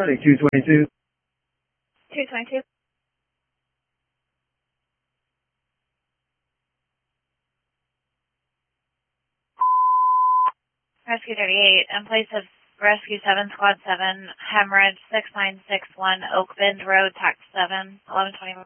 222. 222. Rescue 38, in place of Rescue 7, Squad 7, Hemorrhage 6961, Oak Bend Road, Tax 7, 1120.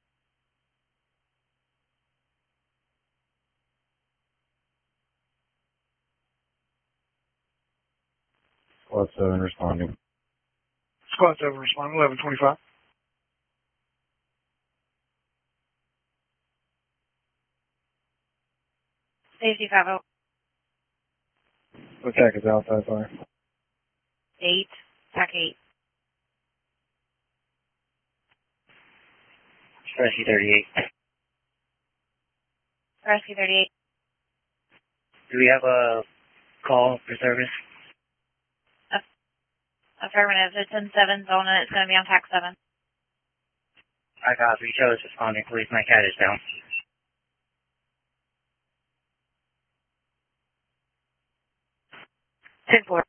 Squad 7 responding. Squad 7 responding, 1125. Safety 50. Attack is outside fire. 8, Tac 8. Rescue 38. Rescue 38. Do we have a call for service? Affirmative. It's in 7 zone and it's going to be on Tac 7. I copy. Show is responding, please. My cat is down. 10-4.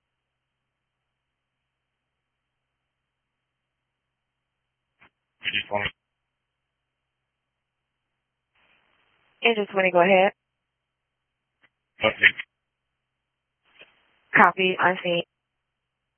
Engine 20, go ahead. Okay. Copy, I see.